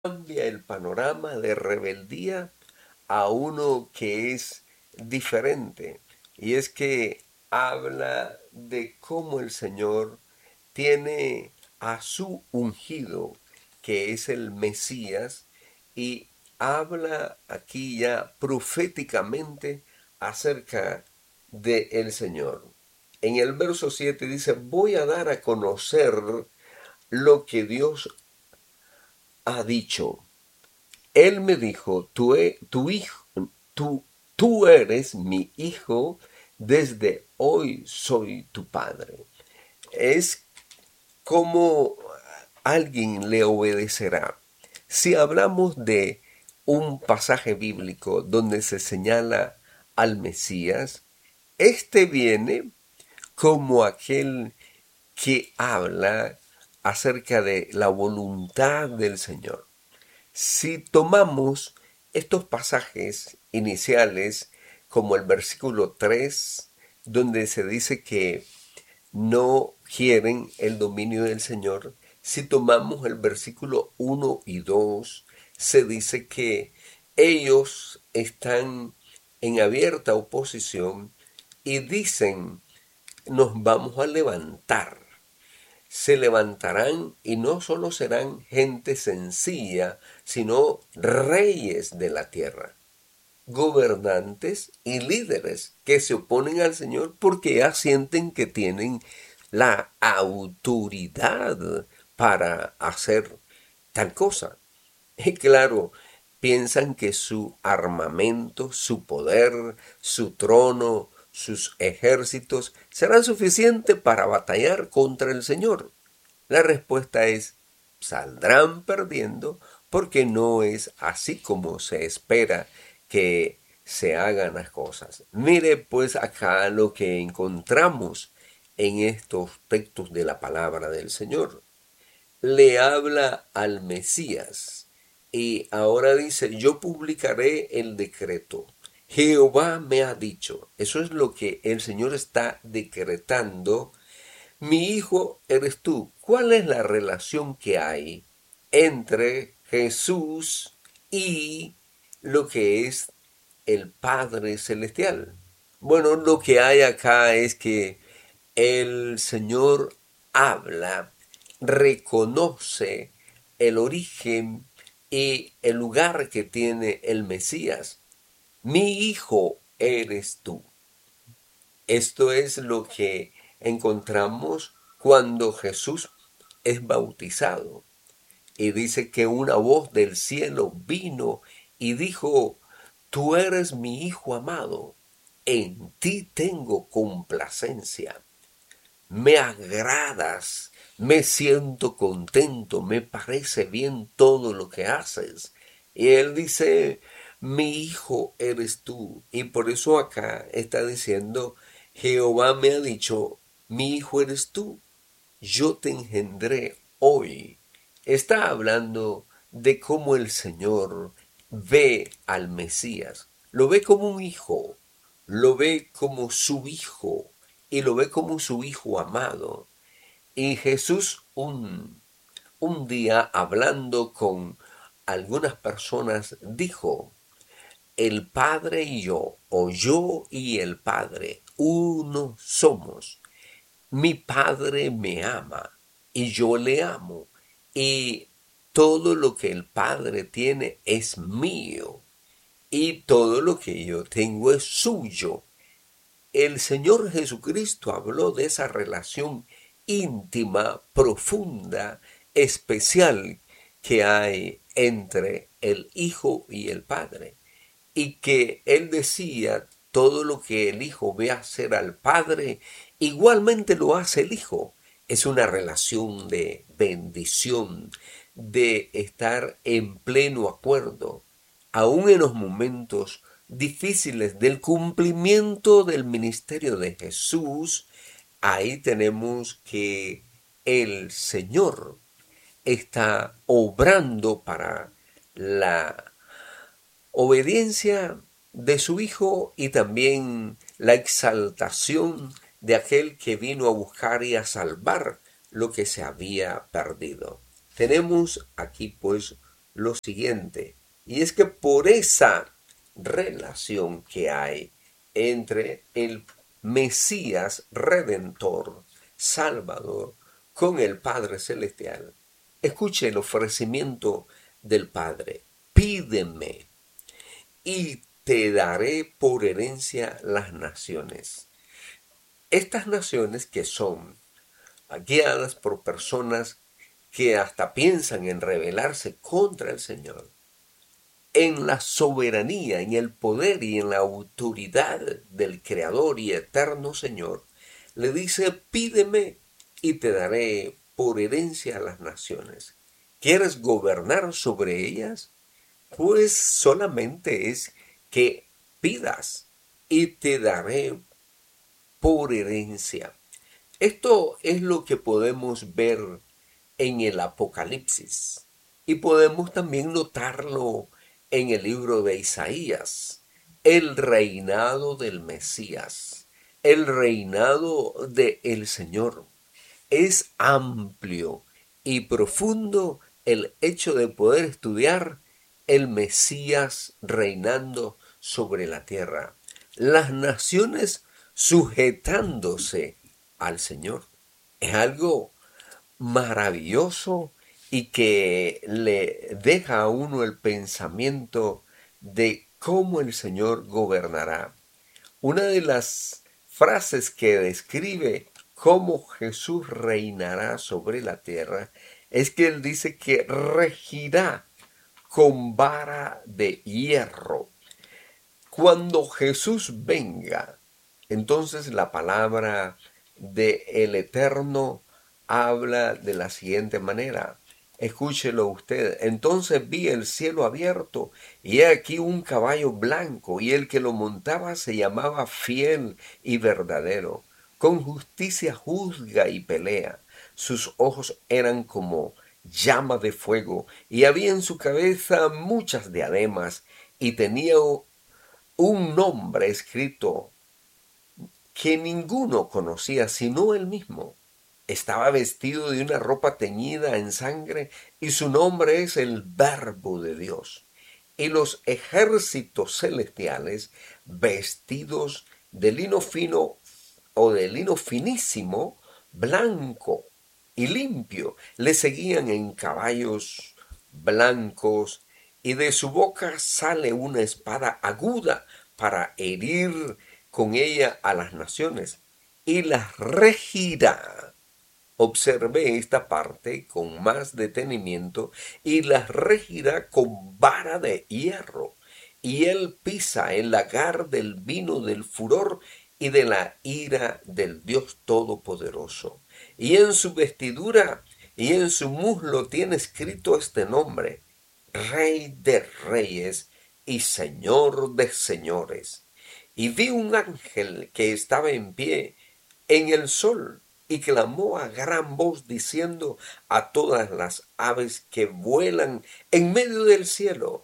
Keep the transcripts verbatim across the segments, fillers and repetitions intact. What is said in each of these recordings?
cambia el panorama de rebeldía a uno que es diferente. Y es que habla de cómo el Señor tiene a su ungido, que es el Mesías, y habla aquí ya proféticamente acerca de el Señor. En el verso siete dice, voy a dar a conocer lo que Dios ha dicho. Él me dijo, tú, e- tu hijo, tú, tú eres mi hijo, desde hoy soy tu padre. Es como alguien le obedecerá. Si hablamos de un pasaje bíblico donde se señala al Mesías, este viene como aquel que habla acerca de la voluntad del Señor. Si tomamos estos pasajes iniciales, como el versículo tres, donde se dice que no quieren el dominio del Señor, si tomamos el versículo uno y dos, se dice que ellos están en abierta oposición y dicen, nos vamos a levantar. Se levantarán y no solo serán gente sencilla, sino reyes de la tierra, gobernantes y líderes que se oponen al Señor porque ya sienten que tienen la autoridad para hacer tal cosa. Y claro, piensan que su armamento, su poder, su trono, sus ejércitos serán suficientes para batallar contra el Señor. La respuesta es, saldrán perdiendo porque no es así como se espera que se hagan las cosas. Mire pues acá lo que encontramos en estos textos de la palabra del Señor. Le habla al Mesías y ahora dice, yo publicaré el decreto. Jehová me ha dicho. Eso es lo que el Señor está decretando. Mi hijo eres tú. ¿Cuál es la relación que hay entre Jesús y lo que es el Padre Celestial? Bueno, lo que hay acá es que el Señor habla, reconoce el origen y el lugar que tiene el Mesías. Mi hijo eres tú. Esto es lo que encontramos cuando Jesús es bautizado. Y dice que una voz del cielo vino y dijo, tú eres mi hijo amado, en ti tengo complacencia, me agradas, me siento contento, me parece bien todo lo que haces. Y él dice, mi hijo eres tú. Y por eso acá está diciendo, Jehová me ha dicho, mi hijo eres tú, yo te engendré hoy. Está hablando de cómo el Señor ve al Mesías. Lo ve como un hijo, lo ve como su hijo y lo ve como su hijo amado. Y Jesús un, un día hablando con algunas personas dijo, el Padre y yo, o yo y el Padre, uno somos. Mi Padre me ama y yo le amo. Y todo lo que el Padre tiene es mío. Y todo lo que yo tengo es suyo. El Señor Jesucristo habló de esa relación íntima, profunda, especial que hay entre el Hijo y el Padre. Y que Él decía, todo lo que el Hijo ve hacer al Padre, igualmente lo hace el Hijo. Es una relación de bendición, de estar en pleno acuerdo, aun en los momentos difíciles del cumplimiento del ministerio de Jesús. Ahí tenemos que el Señor está obrando para la obediencia de su Hijo y también la exaltación de aquel que vino a buscar y a salvar lo que se había perdido. Tenemos aquí pues lo siguiente, y es que por esa relación que hay entre el Mesías Redentor, Salvador, con el Padre Celestial, escuche el ofrecimiento del Padre. Pídeme y te daré por herencia las naciones. Estas naciones que son guiadas por personas que hasta piensan en rebelarse contra el Señor, en la soberanía, en el poder y en la autoridad del Creador y eterno Señor, le dice, pídeme y te daré por herencia a las naciones. ¿Quieres gobernar sobre ellas? Pues solamente es que pidas y te daré por herencia. Esto es lo que podemos ver en el Apocalipsis y podemos también notarlo en el libro de Isaías, el reinado del Mesías, el reinado del Señor. Es amplio y profundo el hecho de poder estudiar el Mesías reinando sobre la tierra, las naciones sujetándose al Señor. Es algo maravilloso y que le deja a uno el pensamiento de cómo el Señor gobernará. Una de las frases que describe cómo Jesús reinará sobre la tierra es que él dice que regirá con vara de hierro. Cuando Jesús venga, entonces la palabra de el Eterno habla de la siguiente manera. Escúchelo usted. Entonces vi el cielo abierto y he aquí un caballo blanco y el que lo montaba se llamaba Fiel y Verdadero. Con justicia juzga y pelea. Sus ojos eran como llama de fuego y había en su cabeza muchas diademas y tenía un nombre escrito que ninguno conocía sino él mismo. Estaba vestido de una ropa teñida en sangre y su nombre es el Verbo de Dios. Y los ejércitos celestiales, vestidos de lino fino o de lino finísimo, blanco y limpio, le seguían en caballos blancos, y de su boca sale una espada aguda para herir con ella a las naciones, y las regirá. Observe esta parte con más detenimiento, y las regirá con vara de hierro, y él pisa el lagar del vino del furor y de la ira del Dios Todopoderoso. Y en su vestidura y en su muslo tiene escrito este nombre: Rey de Reyes y Señor de Señores. Y vi un ángel que estaba en pie en el sol y clamó a gran voz diciendo a todas las aves que vuelan en medio del cielo: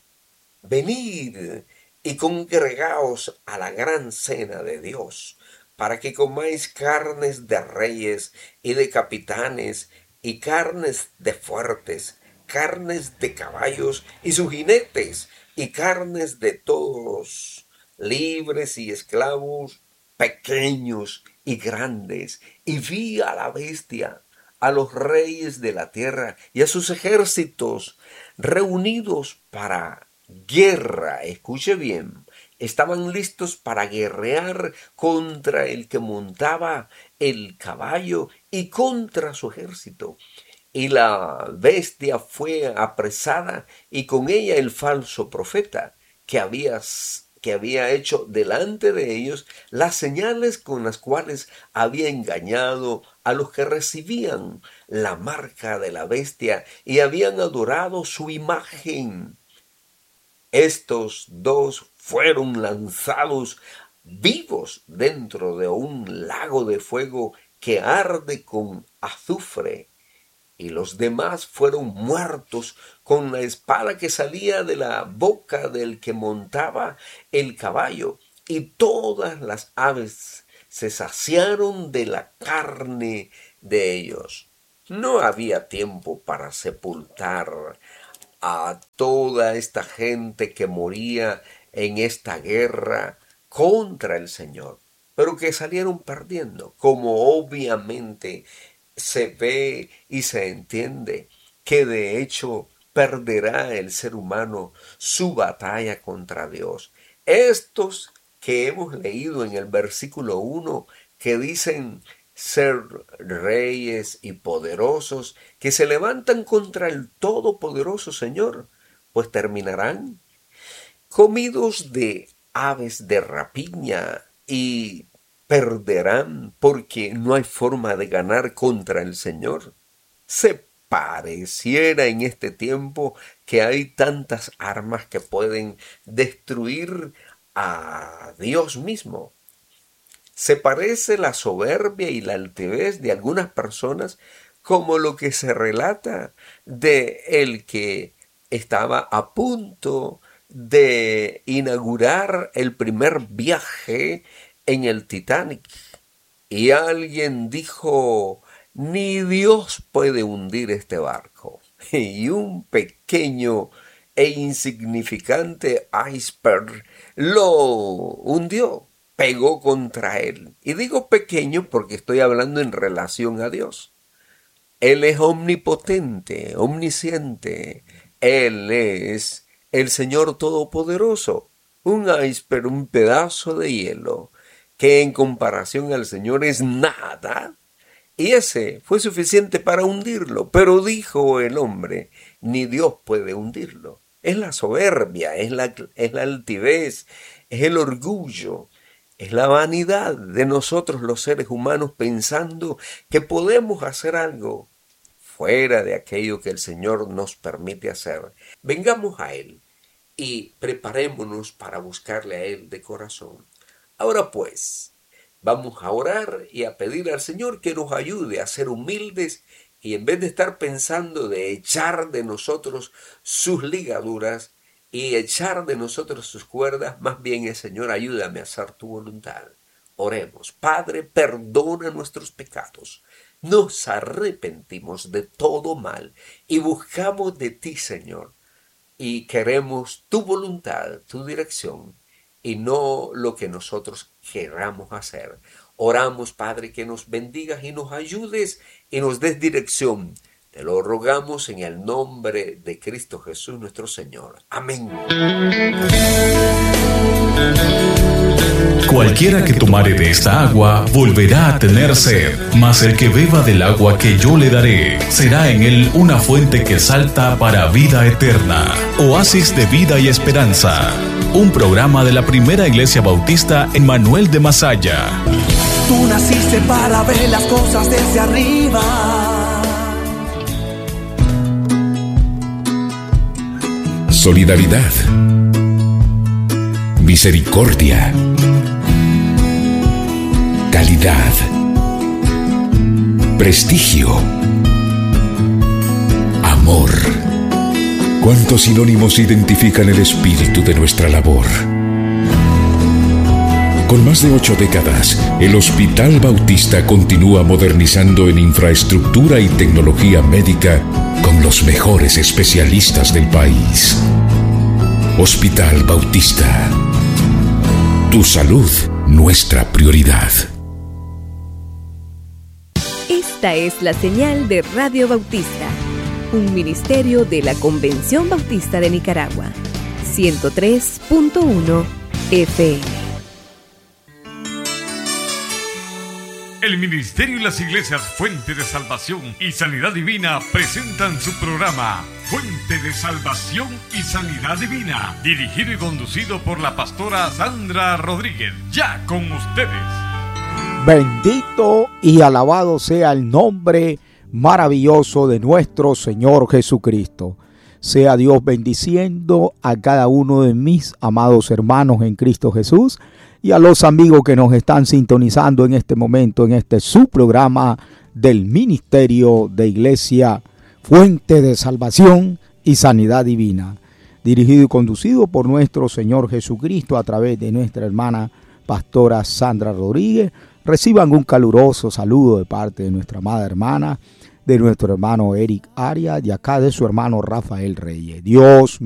venid y congregaos a la gran cena de Dios, para que comáis carnes de reyes y de capitanes, y carnes de fuertes, carnes de caballos y sus jinetes, y carnes de todos, libres y esclavos, pequeños y grandes. Y vi a la bestia, a los reyes de la tierra y a sus ejércitos reunidos para guerra. Escuche bien, estaban listos para guerrear contra el que montaba el caballo y contra su ejército. Y la bestia fue apresada y con ella el falso profeta que había que había hecho delante de ellos las señales con las cuales había engañado a los que recibían la marca de la bestia y habían adorado su imagen. Estos dos fueron lanzados vivos dentro de un lago de fuego que arde con azufre, y los demás fueron muertos con la espada que salía de la boca del que montaba el caballo, y todas las aves se saciaron de la carne de ellos. No había tiempo para sepultar a toda esta gente que moría en esta guerra contra el Señor, pero que salieron perdiendo, como obviamente se ve y se entiende que de hecho perderá el ser humano su batalla contra Dios. Estos que hemos leído en el versículo uno, que dicen ser reyes y poderosos, que se levantan contra el todopoderoso Señor, pues terminarán comidos de aves de rapiña y perderán porque no hay forma de ganar contra el Señor. Se pareciera en este tiempo que hay tantas armas que pueden destruir a Dios mismo. Se parece la soberbia y la altivez de algunas personas como lo que se relata de el que estaba a punto de inaugurar el primer viaje en el Titanic. Y alguien dijo: ni Dios puede hundir este barco. Y un pequeño e insignificante iceberg lo hundió, pegó contra él. Y digo pequeño porque estoy hablando en relación a Dios. Él es omnipotente, omnisciente. Él es el Señor Todopoderoso. Un iceberg, un pedazo de hielo, que en comparación al Señor es nada. Y ese fue suficiente para hundirlo. Pero dijo el hombre: ni Dios puede hundirlo. Es la soberbia, es la, es la altivez, es el orgullo, es la vanidad de nosotros los seres humanos pensando que podemos hacer algo fuera de aquello que el Señor nos permite hacer. Vengamos a Él y preparémonos para buscarle a Él de corazón. Ahora pues, vamos a orar y a pedir al Señor que nos ayude a ser humildes y en vez de estar pensando de echar de nosotros sus ligaduras y echar de nosotros sus cuerdas, más bien el Señor, ayúdame a hacer tu voluntad. Oremos. Padre, perdona nuestros pecados. Nos arrepentimos de todo mal y buscamos de ti, Señor, y queremos tu voluntad, tu dirección, y no lo que nosotros queramos hacer. Oramos, Padre, que nos bendigas y nos ayudes y nos des dirección. Te lo rogamos en el nombre de Cristo Jesús nuestro Señor. Amén. Cualquiera que tomare de esta agua volverá a tener sed, mas el que beba del agua que yo le daré, será en él una fuente que salta para vida eterna. Oasis de vida y esperanza. Un programa de la Primera Iglesia Bautista en Manuel de Masaya. Tú naciste para ver las cosas desde arriba. Solidaridad, misericordia, calidad, prestigio, amor. ¿Cuántos sinónimos identifican el espíritu de nuestra labor? Con más de ocho décadas, el Hospital Bautista continúa modernizando en infraestructura y tecnología médica con los mejores especialistas del país. Hospital Bautista. Tu salud, nuestra prioridad. Esta es la señal de Radio Bautista, un ministerio de la Convención Bautista de Nicaragua. ciento tres punto uno F M. El Ministerio y las Iglesias Fuente de Salvación y Sanidad Divina presentan su programa Fuente de Salvación y Sanidad Divina, dirigido y conducido por la pastora Sandra Rodríguez. Ya con ustedes. Bendito y alabado sea el nombre maravilloso de nuestro Señor Jesucristo. Sea Dios bendiciendo a cada uno de mis amados hermanos en Cristo Jesús y a los amigos que nos están sintonizando en este momento en este su programa del Ministerio de Iglesia Fuente de Salvación y Sanidad Divina, dirigido y conducido por nuestro Señor Jesucristo a través de nuestra hermana pastora Sandra Rodríguez. Reciban un caluroso saludo de parte de nuestra amada hermana, de nuestro hermano Eric Arias y acá de su hermano Rafael Reyes. Dios